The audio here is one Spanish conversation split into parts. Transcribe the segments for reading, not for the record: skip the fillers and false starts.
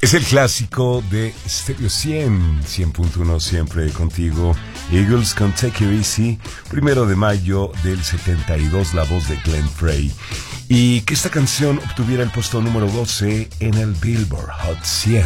Es el clásico de Stereo 100.1, siempre contigo. Eagles con Take It Easy, 1 de mayo del 72, la voz de Glenn Frey. Y que esta canción obtuviera el puesto número 12 en el Billboard Hot 100.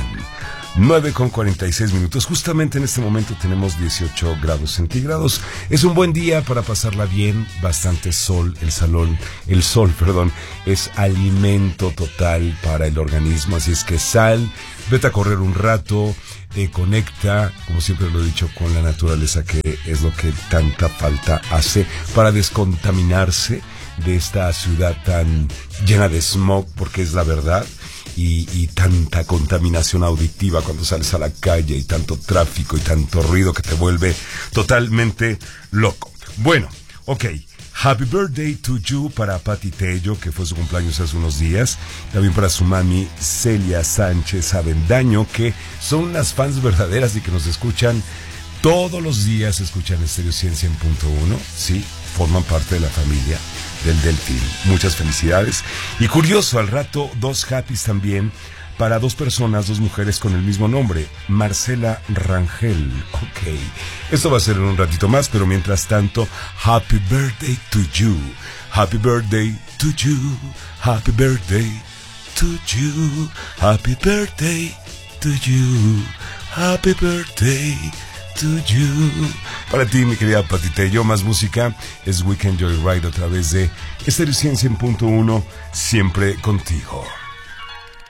9:46. Justamente en este momento tenemos 18 grados centígrados. Es un buen día para pasarla bien, bastante sol. El sol, es alimento total para el organismo. Así es que sal, vete a correr un rato, conecta, como siempre lo he dicho, con la naturaleza, que es lo que tanta falta hace para descontaminarse de esta ciudad tan llena de smog, porque es la verdad. Y tanta contaminación auditiva cuando sales a la calle, y tanto tráfico y tanto ruido que te vuelve totalmente loco. Bueno, ok. Happy birthday to you para Pati Tello, que fue su cumpleaños hace unos días. También para su mami Celia Sánchez Avendaño, que son unas fans verdaderas y que nos escuchan todos los días. Escuchan Stereo 100.1, sí, forman parte de la familia del Delfín. Muchas felicidades. Y curioso, al rato, 2 happys también para 2 personas, 2 mujeres con el mismo nombre, Marcela Rangel. Ok, esto va a ser en un ratito más, pero mientras tanto, Happy Birthday to you. Happy Birthday to you. Happy Birthday to you. Happy Birthday to you. Happy Birthday to you. Para ti, mi querida Pati Tello, más música es Weekend Joyride a través de Stereo 100.1, siempre contigo.